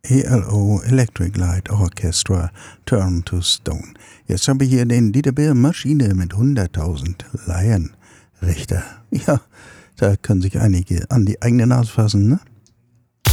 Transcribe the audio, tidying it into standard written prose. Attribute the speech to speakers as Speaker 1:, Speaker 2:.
Speaker 1: ELO Electric Light Orchestra Turn to Stone. Jetzt haben wir hier den Dieter Beer Maschine mit 100.000 Laienrichter. Ja, da können sich einige an die eigene Nase fassen, ne?